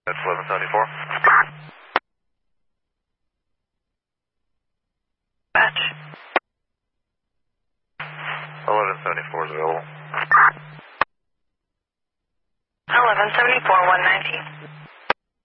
That's 1174. Batch. 1174 is available. 1174, 119.